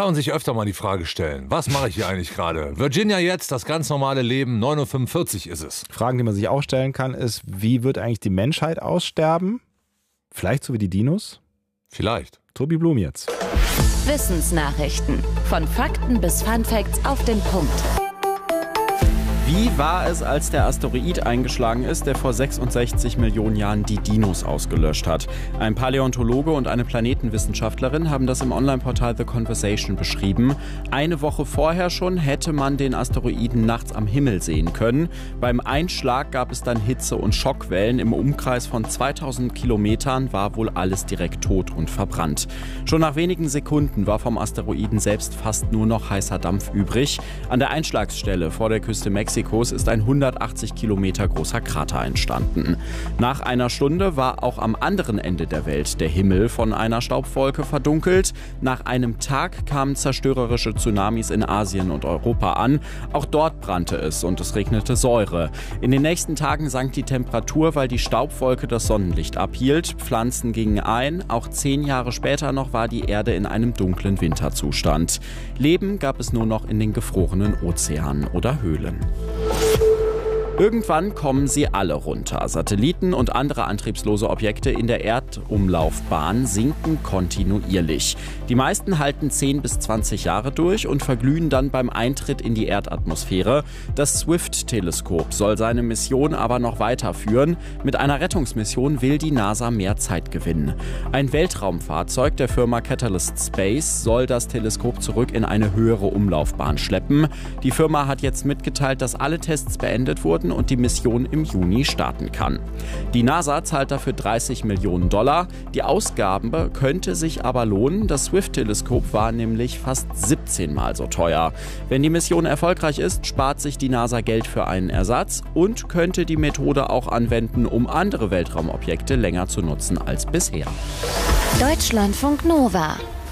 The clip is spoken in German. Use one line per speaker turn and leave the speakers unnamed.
Kann man sich öfter mal die Frage stellen, was mache ich hier eigentlich gerade? Virginia jetzt, das ganz normale Leben, 9:45 Uhr ist es.
Fragen, die man sich auch stellen kann, ist, wie wird eigentlich die Menschheit aussterben? Vielleicht so wie die Dinos?
Vielleicht.
Tobi Blum jetzt.
Wissensnachrichten. Von Fakten bis Funfacts auf den Punkt.
Wie war es, als der Asteroid eingeschlagen ist, der vor 66 Millionen Jahren die Dinos ausgelöscht hat? Ein Paläontologe und eine Planetenwissenschaftlerin haben das im Online-Portal The Conversation beschrieben. Eine Woche vorher schon hätte man den Asteroiden nachts am Himmel sehen können. Beim Einschlag gab es dann Hitze- und Schockwellen. Im Umkreis von 2000 Kilometern war wohl alles direkt tot und verbrannt. Schon nach wenigen Sekunden war vom Asteroiden selbst fast nur noch heißer Dampf übrig. An der Einschlagsstelle vor der Küste Mexikos ist ein 180 Kilometer großer Krater entstanden. Nach einer Stunde war auch am anderen Ende der Welt der Himmel von einer Staubwolke verdunkelt. Nach einem Tag kamen zerstörerische Tsunamis in Asien und Europa an. Auch dort brannte es und es regnete Säure. In den nächsten Tagen sank die Temperatur, weil die Staubwolke das Sonnenlicht abhielt. Pflanzen gingen ein. Auch 10 Jahre später noch war die Erde in einem dunklen Winterzustand. Leben gab es nur noch in den gefrorenen Ozeanen oder Höhlen. Irgendwann kommen sie alle runter. Satelliten und andere antriebslose Objekte in der Erdumlaufbahn sinken kontinuierlich. Die meisten halten 10 bis 20 Jahre durch und verglühen dann beim Eintritt in die Erdatmosphäre. Das Swift-Teleskop soll seine Mission aber noch weiterführen. Mit einer Rettungsmission will die NASA mehr Zeit gewinnen. Ein Weltraumfahrzeug der Firma Catalyst Space soll das Teleskop zurück in eine höhere Umlaufbahn schleppen. Die Firma hat jetzt mitgeteilt, dass alle Tests beendet wurden und die Mission im Juni starten kann. Die NASA zahlt dafür $30 Millionen. Die Ausgabe könnte sich aber lohnen. Das Swift-Teleskop war nämlich fast 17 Mal so teuer. Wenn die Mission erfolgreich ist, spart sich die NASA Geld für einen Ersatz und könnte die Methode auch anwenden, um andere Weltraumobjekte länger zu nutzen als bisher.
Deutschlandfunk Nova.